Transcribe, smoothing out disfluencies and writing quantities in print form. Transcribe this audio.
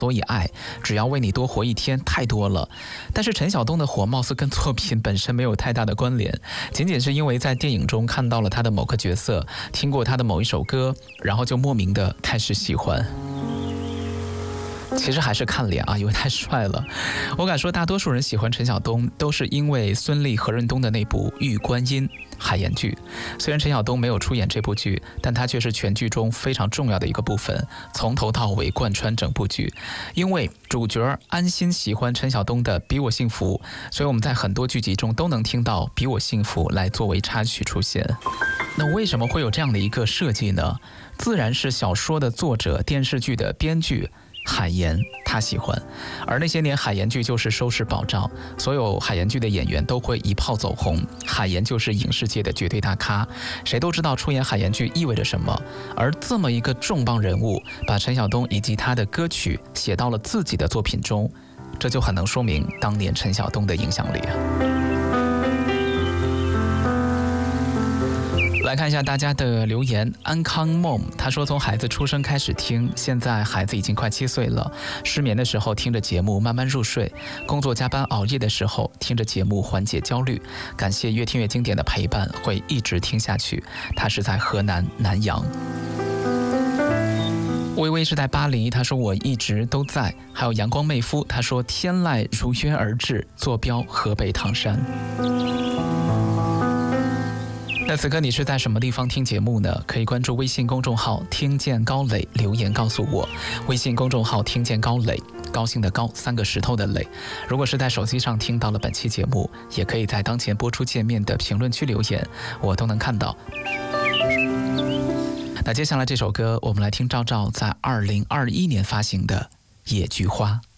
所以爱，只要为你多活一天太多了。但是陈晓东的火貌似跟作品本身没有太大的关联，仅仅是因为在电影中看到了他的某个角色，听过他的某一首歌，然后就莫名的开始喜欢。其实还是看脸啊，因为太帅了。我敢说大多数人喜欢陈晓东都是因为孙俪、何润东的那部《玉观音》海盐剧。虽然陈晓东没有出演这部剧，但他却是全剧中非常重要的一个部分，从头到尾贯穿整部剧。因为主角安心喜欢陈晓东的《比我幸福》，所以我们在很多剧集中都能听到《比我幸福》来作为插曲出现。那为什么会有这样的一个设计呢？自然是小说的作者、电视剧的编剧海岩他喜欢，而那些年海岩剧就是收视保障，所有海岩剧的演员都会一炮走红，海岩就是影视界的绝对大咖，谁都知道出演海岩剧意味着什么。而这么一个重磅人物，把陈晓东以及他的歌曲写到了自己的作品中，这就很能说明当年陈晓东的影响力啊。来看一下大家的留言。安康梦他说，从孩子出生开始听，现在孩子已经快7岁了，失眠的时候听着节目慢慢入睡，工作加班熬夜的时候听着节目缓解焦虑，感谢越听越经典的陪伴，会一直听下去。他是在河南南阳。微微是在巴黎，他说我一直都在。还有阳光妹夫，他说天籁如约而至，坐标河北唐山。那此刻你是在什么地方听节目呢？可以关注微信公众号听见高磊，留言告诉我。微信公众号听见高磊，高兴的高，3个石头的磊。如果是在手机上听到了本期节目，也可以在当前播出界面的评论区留言，我都能看到。那接下来这首歌我们来听赵照在2021年发行的《野菊花》。